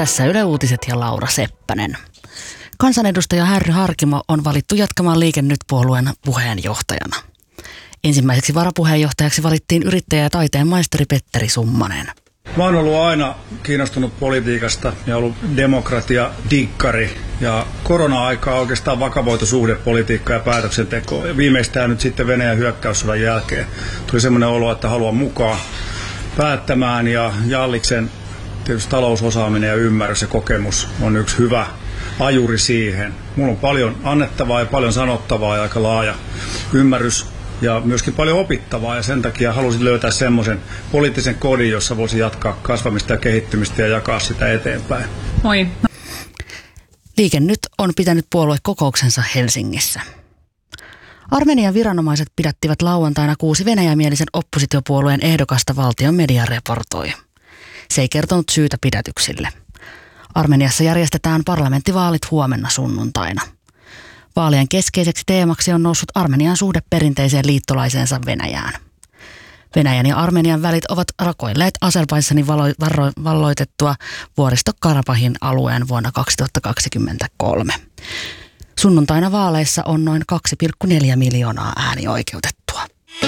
Tässä Yle Uutiset ja Laura Seppänen. Kansanedustaja Harry Harkimo on valittu jatkamaan Liike Nyt-puolueen puheenjohtajana. Ensimmäiseksi varapuheenjohtajaksi valittiin yrittäjä ja taiteen maisteri Petteri Summanen. Mä oon ollut aina kiinnostunut politiikasta ja ollut demokratia-dikkari. Ja korona-aikaa oikeastaan vakavoitu suhde politiikkaa ja päätöksentekoa. Ja viimeistään nyt sitten Venäjän hyökkäyssodan jälkeen tuli semmoinen olo, että haluan mukaan päättämään. Ja Jalliksen tietysti talousosaaminen ja ymmärrys ja kokemus on yksi hyvä ajuri siihen. Mulla on paljon annettavaa ja paljon sanottavaa ja aika laaja ymmärrys. Ja myöskin paljon opittavaa, ja sen takia halusin löytää semmoisen poliittisen kodin, jossa voisi jatkaa kasvamista ja kehittymistä ja jakaa sitä eteenpäin. Moi. Liike Nyt on pitänyt puoluekokouksensa Helsingissä. Armenian viranomaiset pidättivät lauantaina 6 venäjämielisen oppositiopuolueen ehdokasta, valtion media raportoi. Se ei kertonut syytä pidätyksille. Armeniassa järjestetään parlamenttivaalit huomenna sunnuntaina. Vaalien keskeiseksi teemaksi on noussut Armenian suhde perinteiseen liittolaiseensa Venäjään. Venäjän ja Armenian välit ovat rakoilleet Azerbaidžanin valloitettua Vuoristo-Karabahin alueen vuonna 2023. Sunnuntaina vaaleissa on noin 2,4 miljoonaa äänioikeutettua.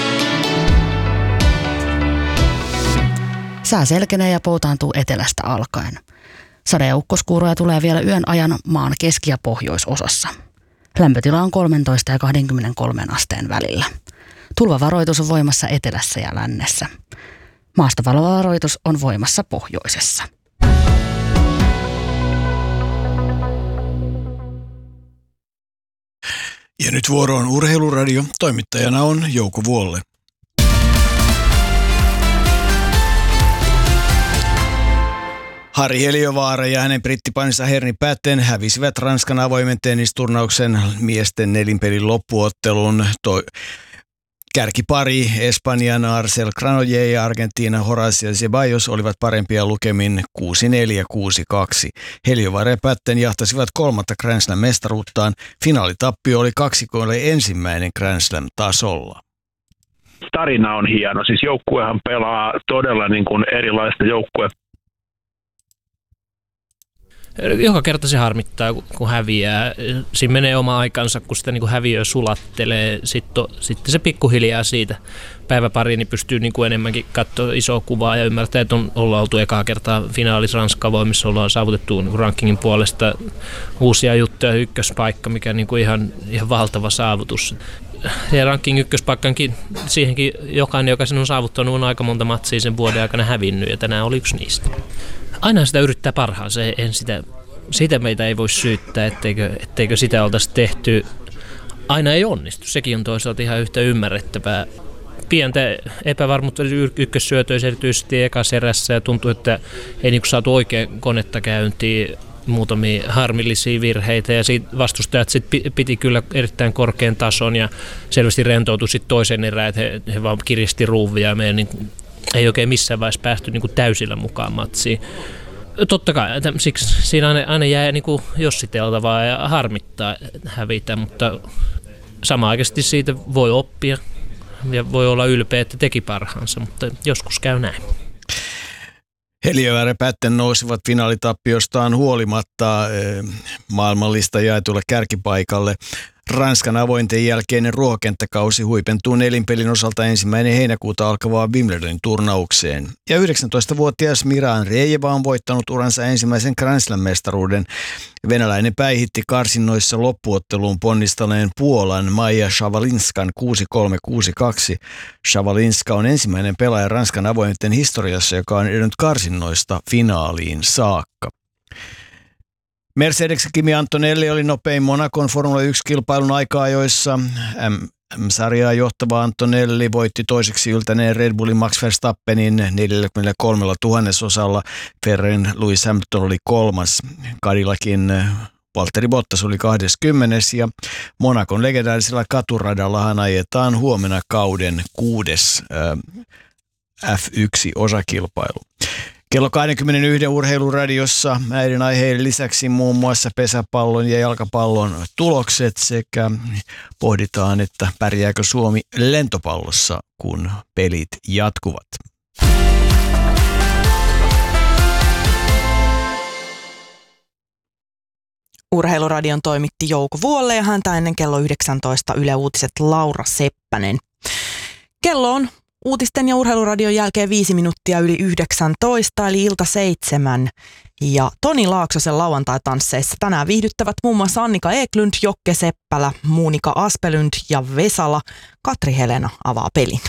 Sää selkenee ja poutaantuu etelästä alkaen. Sade- ja ukkoskuuroja tulee vielä yön ajan maan keski- ja pohjoisosassa. Lämpötila on 13 ja 23 asteen välillä. Tulvavaroitus on voimassa etelässä ja lännessä. Maastopalovaroitus on voimassa pohjoisessa. Ja nyt vuoro on Urheiluradio. Toimittajana on Jouko Vuolle. Harri Heliövaara ja hänen brittipainissa Herni Patten hävisivät Ranskan avoimen tennisturnauksen miesten nelinpelin loppuottelun. Kärkipari Espanjan Arcel Granollers ja Argentiinan Horacio Zeballos olivat parempia lukemin 6-4, 6-2. Heliövaara ja Patten jahtasivat 3. Grand Slam-mestaruuttaan. Finaalitappio oli kaksikoille ensimmäinen Grand Slam-tasolla. Tarina on hieno. Siis joukkuehan pelaa todella niin kuin erilaista joukkuetta. Joka kerta se harmittaa, kun häviää. Siinä menee oma aikansa, kun sitä niin häviöä sulattelee. Sitten se pikkuhiljaa siitä päiväpariin niin pystyy niin kuin enemmänkin katsoa isoa kuvaa ja ymmärtää, että ollaan oltu ekaa kertaa finaalissa Ranskan voimissa, ollaan saavutettu niin kuin rankingin puolesta uusia juttuja, ykköspaikka, mikä niin kuin ihan valtava saavutus. Ja ranking ykköspaikkankin, siihenkin jokainen, joka sen on saavuttanut, on aika monta matsia sen vuoden aikana hävinnyt, ja tänään oli yksi niistä. Aina sitä yrittää parhaansa, sitä meitä ei voi syyttää, etteikö sitä oltaisi tehty. Aina ei onnistu, sekin on toisaalta ihan yhtä ymmärrettävää. Pientä epävarmuutta ykkössyötöissä erityisesti ekassa erässä, ja tuntuu, että ei niin saatu oikein konetta käyntiin. Muutamia harmillisia virheitä, ja vastustajat piti kyllä erittäin korkean tason ja selvästi rentoutui sitten toisen erään, että he vaan kiristi ruuvia ja meidän niin ei oikein missään vaiheessa päästy niin täysillä mukaan matsiin. Totta kai, siksi siinä aina jää niin jossiteltavaa ja harmittaa hävitä, mutta samanaikaisesti siitä voi oppia ja voi olla ylpeä, että teki parhaansa, mutta joskus käy näin. Heliövaara ja Patten nousivat finaalitappioistaan huolimatta maailmallista jaetulle kärkipaikalle. Ranskan avointen jälkeinen ruohokenttäkausi huipentuu nelinpelin osalta 1. heinäkuuta alkavaan Wimbledonin turnaukseen. Ja 19-vuotias Mira Andreeva on voittanut uransa ensimmäisen Grand Slam-mestaruuden. Venäläinen päihitti karsinnoissa loppuotteluun ponnistaneen Puolan Maja Szawalinskan 6-3-6-2. Szawalińska on ensimmäinen pelaaja Ranskan avointen historiassa, joka on edennyt karsinnoista finaaliin saakka. Mercedes Kimi Antonelli oli nopein Monacon Formula 1-kilpailun aika-ajoissa. M-sarjaa johtava Antonelli voitti toiseksi yltäneen Red Bullin Max Verstappenin 43 000-osalla. Ferrarin Lewis Hamilton oli 3. Cadillacin Valtteri Bottas oli 20. ja Monacon legendaarisella katuradallahan ajetaan huomenna kauden 6. F1-osakilpailu. Kello 21 Urheiluradiossa näiden aiheiden lisäksi muun muassa pesäpallon ja jalkapallon tulokset sekä pohditaan, että pärjääkö Suomi lentopallossa, kun pelit jatkuvat. Urheiluradion toimitti Jouko Vuolle ja häntä ennen kello 19 Yle Uutiset Laura Seppänen. Kello on uutisten ja urheiluradion jälkeen 5 minuuttia yli 19, eli ilta 7. Ja Toni Laaksosen lauantai-tansseissa tänään viihdyttävät muun muassa Annika Eklund, Jokke Seppälä, Muunika Aspelund ja Vesala. Katri Helena avaa pelin.